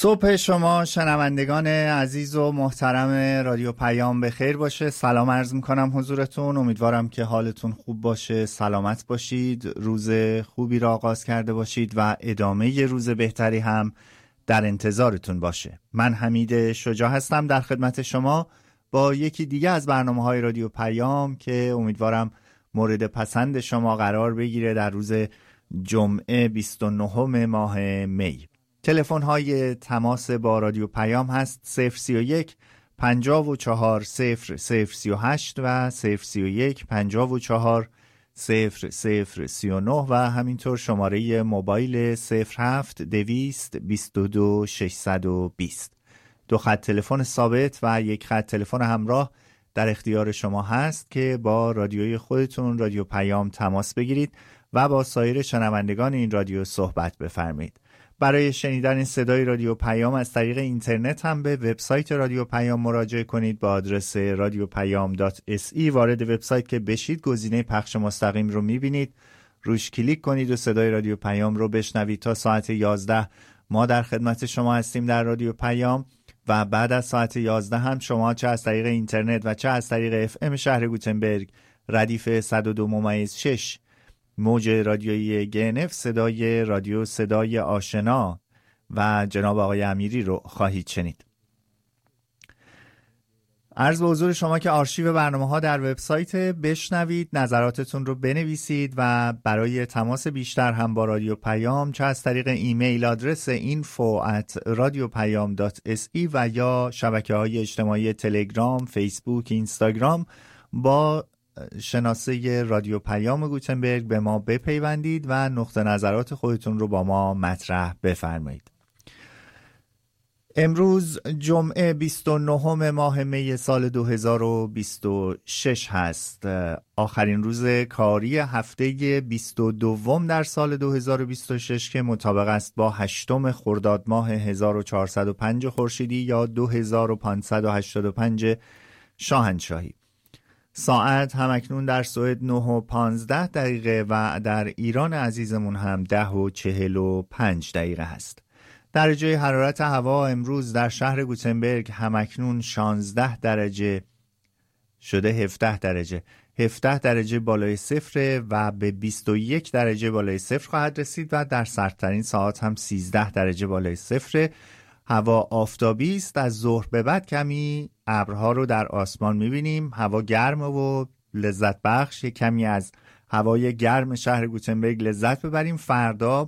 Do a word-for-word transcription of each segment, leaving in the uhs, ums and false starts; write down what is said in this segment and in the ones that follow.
صبح شما شنوندگان عزیز و محترم رادیو پیام به خیر باشه. سلام عرض میکنم حضورتون. امیدوارم که حالتون خوب باشه، سلامت باشید، روز خوبی را آغاز کرده باشید و ادامه ی روز بهتری هم در انتظارتون باشه. من حمید شجاع هستم در خدمت شما با یکی دیگه از برنامه‌های رادیو پیام که امیدوارم مورد پسند شما قرار بگیره در روز جمعه بیست و نهم ماه می. تلفن های تماس با رادیو پیام هست صفر سی و یک پنجاه و چهار صفر صفر سی و هشت و صفر سی و یک پنجاه و چهار صفر صفر سی و نه و همینطور شماره موبایل صفر هفت دویست بیست و دو ششصد و بیست. دو خط تلفن ثابت و یک خط تلفن همراه در اختیار شما هست که با رادیوی خودتون رادیو پیام تماس بگیرید و با سایر شنوندگان این رادیو صحبت بفرمایید. برای شنیدن این صدای رادیو پیام از طریق اینترنت هم به وبسایت رادیو پیام مراجعه کنید با آدرس رادیو پیام دات اس ای. وارد وبسایت که بشید گزینه پخش مستقیم رو میبینید، روش کلیک کنید و صدای رادیو پیام رو بشنوید. تا ساعت یازده ما در خدمت شما هستیم در رادیو پیام و بعد از ساعت یازده هم شما چه از طریق اینترنت و چه از طریق اف ام شهر گوتنبرگ ردیف صد و دو ممیز شش موج رادیویی گی ان اف صدای رادیو صدای آشنا و جناب آقای امیری رو خواهید شنید. عرض به حضور شما که آرشیو برنامه ها در وبسایت بشنوید، نظراتتون رو بنویسید و برای تماس بیشتر هم با رادیو پیام چه از طریق ایمیل آدرس اینفو ات رادیو پیام دات اس ای و یا شبکه های اجتماعی تلگرام، فیسبوک، اینستاگرام با شناسه رادیو پیام گوتنبرگ به ما بپیوندید و نقطه نظرات خودتون رو با ما مطرح بفرمایید. امروز جمعه بیست و نهم ماه می سال دو هزار و بیست و شش هست، آخرین روز کاری هفته بیست و دوم در سال دو هزار و بیست و شش که مطابق است با هشتم خرداد ماه هزار و چهارصد و پنج خورشیدی یا دو هزار و پانصد و هشتاد و پنج شاهنشاهی. ساعت همکنون در سوئد نه و پانزده دقیقه و در ایران عزیزمون هم ده و چهل و پنج دقیقه هست. درجه حرارت هوا امروز در شهر گوتنبرگ همکنون شانزده درجه شده هفده درجه هفده درجه بالای صفر و به بیست و یک درجه بالای صفر خواهد رسید و در سردترین ساعت هم سیزده درجه بالای صفر. هوا آفتابی است. از ظهر به بعد کمی ابرها رو در آسمان می‌بینیم. هوا گرم و لذت بخش. کمی از هوای گرم شهر گوتنبرگ لذت ببریم. فردا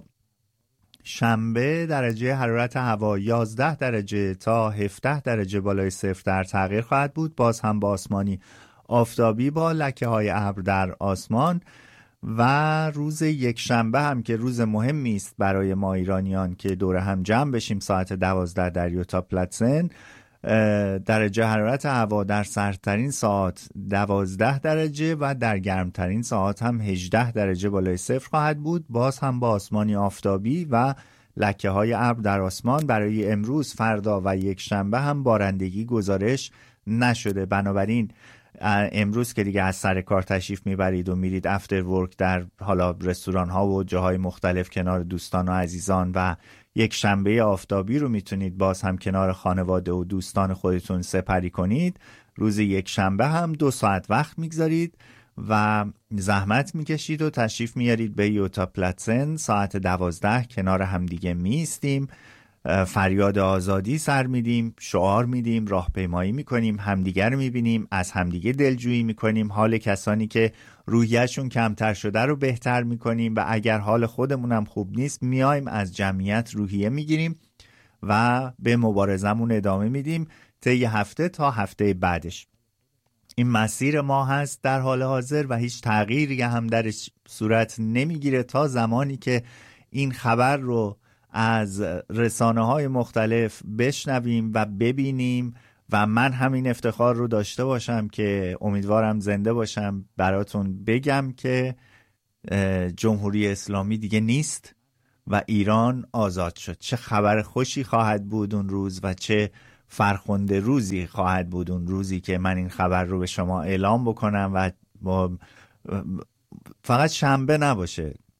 شنبه درجه حرارت هوا یازده درجه تا هفده درجه بالای صفر در تغییر خواهد بود. باز هم با آسمانی آفتابی با لکه‌های ابر در آسمان. و روز یک شنبه هم که روز مهمی است برای ما ایرانیان که دور هم جمع بشیم ساعت دوازده در یوتا پلاتسن، درجه حرارت هوا در سردترین ساعت دوازده درجه و در گرمترین ساعت هم هجده درجه بالای صفر خواهد بود. باز هم با آسمانی آفتابی و لکه های ابر در آسمان. برای امروز، فردا و یک شنبه هم بارندگی گزارش نشده. بنابراین امروز که دیگه از سر کار تشریف میبرید و میرید افتر ورک در حالا رستوران ها و جاهای مختلف کنار دوستان و عزیزان و یک شنبه آفتابی رو میتونید باز هم کنار خانواده و دوستان خودتون سپری کنید. روز یک شنبه هم دو ساعت وقت میگذارید و زحمت میکشید و تشریف میارید به یوتا پلاتسن. ساعت دوازده کنار همدیگه میستیم، فریاد آزادی سر میدیم، شعار میدیم، راهپیمایی میکنیم، همدیگر رو میبینیم، از همدیگه دلجویی میکنیم، حال کسانی که روحیه‌شون کمتر شده رو بهتر میکنیم و اگر حال خودمون هم خوب نیست میایم از جمعیت روحیه میگیریم و به مبارزمون ادامه میدیم طی هفته تا هفته بعدش. این مسیر ما هست در حال حاضر و هیچ تغییری هم درش صورت نمیگیره تا زمانی که این خبر رو از رسانه‌های مختلف بشنویم و ببینیم و من همین افتخار رو داشته باشم که امیدوارم زنده باشم براتون بگم که جمهوری اسلامی دیگه نیست و ایران آزاد شد. چه خبر خوشی خواهد بود اون روز و چه فرخنده روزی خواهد بود اون روزی که من این خبر رو به شما اعلام بکنم و فقط شنبه نباشه،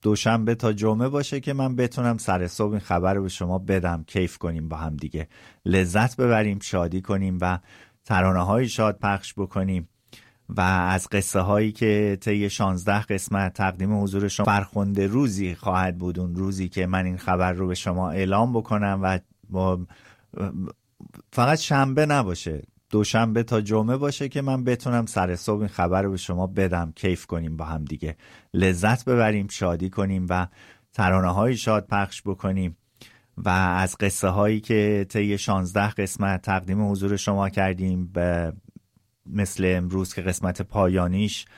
دوشنبه تا جمعه باشه که من بتونم سر صبح این خبر رو به شما بدم، کیف کنیم با هم دیگه، لذت ببریم، شادی کنیم و ترانه های شاد پخش بکنیم و از قصه هایی که طی شانزده قسمت تقدیم حضور شما فرخنده روزی خواهد بود، اون روزی که من این خبر رو به شما اعلام بکنم و با فقط شنبه نباشه، دوشنبه تا جمعه باشه که من بتونم سر صبح این خبر رو به شما بدم، کیف کنیم با هم دیگه، لذت ببریم، شادی کنیم و ترانه های شاد پخش بکنیم و از قصه هایی که طی شانزده قسمت تقدیم حضور شما کردیم، به مثل امروز که قسمت پایانیش